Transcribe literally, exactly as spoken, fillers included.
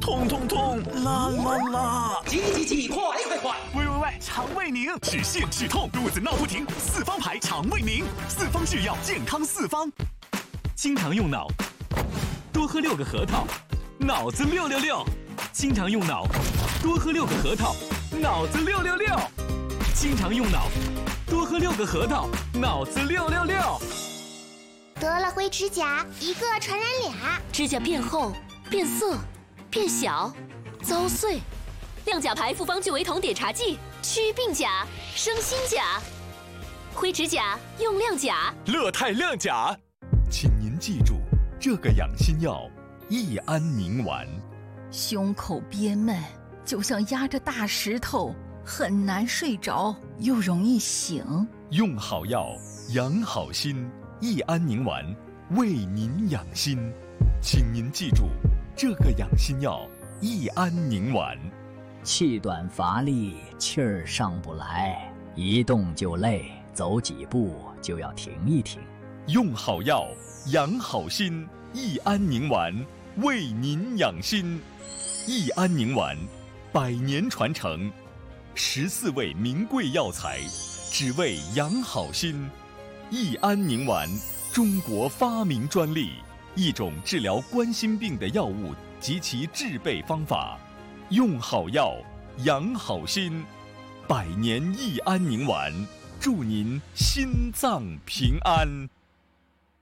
痛痛痛，啦啦啦！ 急急急，快快快！ 喂喂喂，肠胃宁止泻止痛，肚子闹不停，四方牌肠胃宁，四方制药，健康四方。经常用脑，多喝六个核桃，脑子六六六。经常用脑，多喝六个核桃，脑子六六六。经常用脑，多喝六个核桃，脑子六六六。 得了灰指甲，一个传染俩， 指甲变厚、变色、变小、遭碎。亮甲牌复方聚维酮碘茶剂，祛病甲，生新甲。灰指甲用亮甲， 乐泰亮甲。请您记住这个养心药：益安宁丸。 胸口憋闷，就像压着大石头，很难睡着，又容易醒。 用好药，养好心。益安宁丸为您养心，请您记住这个养心药：益安宁丸。 气短乏力，气儿上不来，一动就累，走几步就要停一停。 用好药，养好心。益安宁丸为您养心。益安宁丸，百年传承，十四味名贵药材，只为养好心。益安宁丸，中国发明专利，一种治疗冠心病的药物及其制备方法。用好药，养好心。百年益安宁丸，祝您心脏平安。